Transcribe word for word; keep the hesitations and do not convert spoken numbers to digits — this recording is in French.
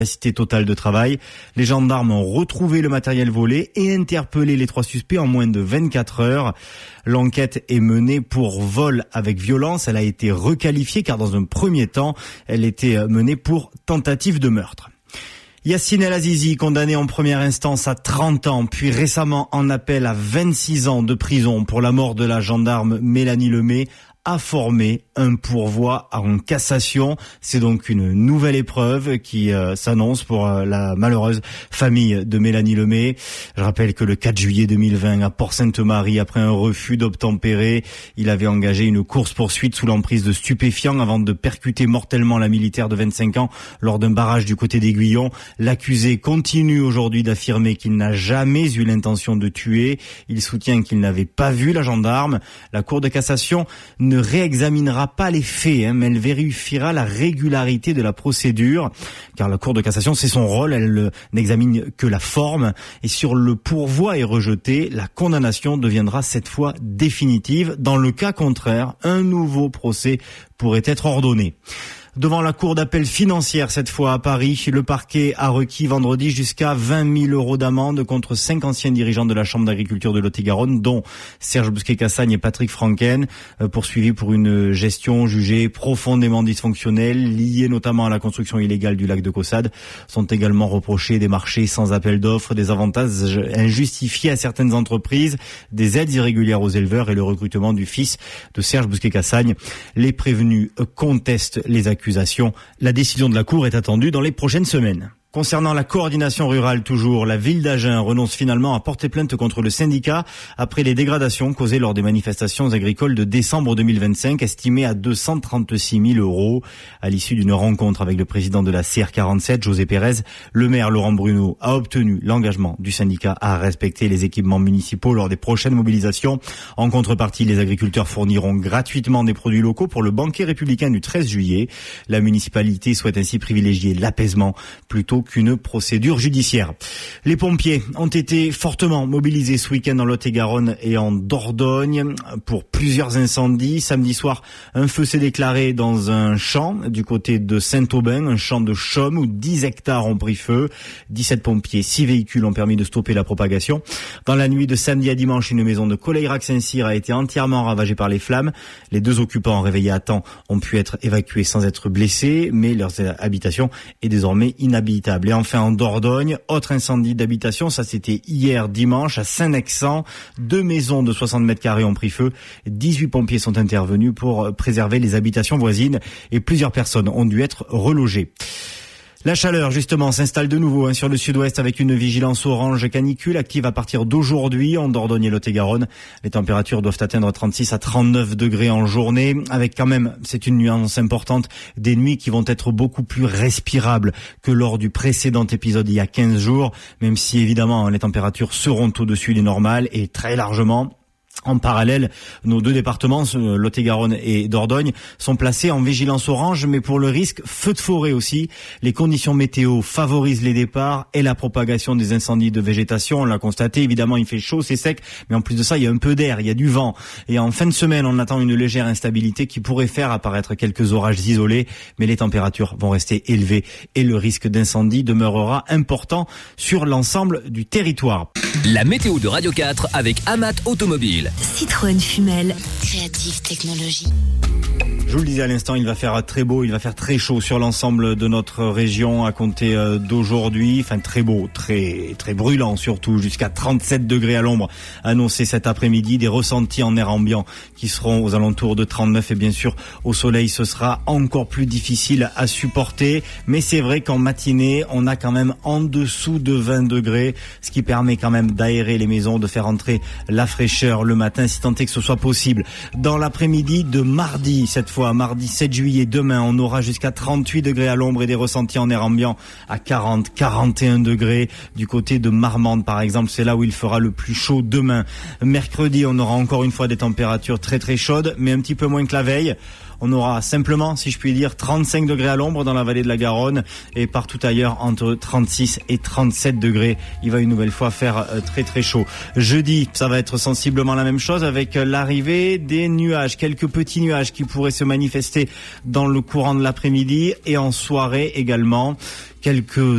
capacité totale de travail. Les gendarmes ont retrouvé le matériel volé et interpellé les trois suspects en moins de vingt-quatre heures. L'enquête est menée pour vol avec violence. Elle a été requalifiée car dans un premier temps, elle était menée pour tentative de meurtre. Yacine El Azizi, condamné en première instance à trente ans, puis récemment en appel à vingt-six ans de prison pour la mort de la gendarme Mélanie Lemay, a formé un pourvoi en cassation. C'est donc une nouvelle épreuve qui euh, s'annonce pour euh, la malheureuse famille de Mélanie Lemay. Je rappelle que le quatre juillet deux mille vingt, à Port-Sainte-Marie, après un refus d'obtempérer, il avait engagé une course-poursuite sous l'emprise de stupéfiants avant de percuter mortellement la militaire de vingt-cinq ans lors d'un barrage du côté d'Aiguillon. L'accusé continue aujourd'hui d'affirmer qu'il n'a jamais eu l'intention de tuer. Il soutient qu'il n'avait pas vu la gendarme. La Cour de cassation ne réexaminera pas les faits, hein, mais elle vérifiera la régularité de la procédure, car la Cour de cassation, c'est son rôle, elle euh, n'examine que la forme, et sur le pourvoi est rejeté, la condamnation deviendra cette fois définitive. Dans le cas contraire, un nouveau procès pourrait être ordonné. Devant la cour d'appel financière, cette fois à Paris, le parquet a requis vendredi jusqu'à vingt mille euros d'amende contre cinq anciens dirigeants de la Chambre d'agriculture de Lot-et-Garonne, dont Serge Bousquet-Cassagne et Patrick Franken, poursuivis pour une gestion jugée profondément dysfonctionnelle, liée notamment à la construction illégale du lac de Caussade. Sont également reprochés des marchés sans appel d'offres, des avantages injustifiés à certaines entreprises, des aides irrégulières aux éleveurs et le recrutement du fils de Serge Bousquet-Cassagne. Les prévenus contestent les accusations. La décision de la Cour est attendue dans les prochaines semaines. Concernant la coordination rurale toujours, la ville d'Agen renonce finalement à porter plainte contre le syndicat après les dégradations causées lors des manifestations agricoles de décembre deux mille vingt-cinq, estimées à deux cent trente-six mille euros. À l'issue d'une rencontre avec le président de la C R quarante-sept, José Pérez, le maire Laurent Bruno a obtenu l'engagement du syndicat à respecter les équipements municipaux lors des prochaines mobilisations. En contrepartie, les agriculteurs fourniront gratuitement des produits locaux pour le banquet républicain du treize juillet. La municipalité souhaite ainsi privilégier l'apaisement plutôt qu'une procédure judiciaire. Les pompiers ont été fortement mobilisés ce week-end en Lot-et-Garonne et en Dordogne pour plusieurs incendies. Samedi soir, un feu s'est déclaré dans un champ du côté de Saint-Aubin, un champ de chaume où dix hectares ont pris feu. dix-sept pompiers, six véhicules ont permis de stopper la propagation. Dans la nuit de samedi à dimanche, une maison de Coleirac-Saint-Cyr a été entièrement ravagée par les flammes. Les deux occupants réveillés à temps ont pu être évacués sans être blessés, mais leur habitation est désormais inhabitable. Et enfin en Dordogne, autre incendie d'habitation, ça c'était hier dimanche à Saint-Nexan. Deux maisons de soixante mètres carrés ont pris feu. dix-huit pompiers sont intervenus pour préserver les habitations voisines et plusieurs personnes ont dû être relogées. La chaleur, justement, s'installe de nouveau hein, sur le sud-ouest avec une vigilance orange canicule active à partir d'aujourd'hui en Dordogne et Lot-et-Garonne. Les températures doivent atteindre trente-six à trente-neuf degrés en journée, avec quand même, c'est une nuance importante, des nuits qui vont être beaucoup plus respirables que lors du précédent épisode il y a quinze jours, même si évidemment les températures seront au-dessus des normales et très largement. En parallèle, nos deux départements, Lot-et-Garonne et Dordogne, sont placés en vigilance orange, mais pour le risque feu de forêt aussi. Les conditions météo favorisent les départs et la propagation des incendies de végétation. On l'a constaté, évidemment, il fait chaud, c'est sec, mais en plus de ça, il y a un peu d'air, il y a du vent. Et en fin de semaine, on attend une légère instabilité qui pourrait faire apparaître quelques orages isolés, mais les températures vont rester élevées et le risque d'incendie demeurera important sur l'ensemble du territoire. La météo de Radio quatre avec Amat Automobile. Citroën Fumel. Creative Technologie. Je vous le disais à l'instant, il va faire très beau, il va faire très chaud sur l'ensemble de notre région à compter d'aujourd'hui. Enfin, très beau, très très brûlant surtout, jusqu'à trente-sept degrés à l'ombre annoncé cet après-midi. Des ressentis en air ambiant qui seront aux alentours de trente-neuf et bien sûr au soleil, ce sera encore plus difficile à supporter. Mais c'est vrai qu'en matinée, on a quand même en dessous de vingt degrés, ce qui permet quand même d'aérer les maisons, de faire entrer la fraîcheur le matin, si tant est que ce soit possible. Dans l'après-midi de mardi, cette fois, mardi sept juillet, demain, on aura jusqu'à trente-huit degrés à l'ombre et des ressentis en air ambiant à quarante, quarante et un degrés. Du côté de Marmande, par exemple, c'est là où il fera le plus chaud demain. Mercredi, on aura encore une fois des températures très très chaudes, mais un petit peu moins que la veille. On aura simplement, si je puis dire, trente-cinq degrés à l'ombre dans la vallée de la Garonne et partout ailleurs entre trente-six et trente-sept degrés. Il va une nouvelle fois faire très très chaud. Jeudi, ça va être sensiblement la même chose avec l'arrivée des nuages, quelques petits nuages qui pourraient se manifester dans le courant de l'après-midi et en soirée également. Quelques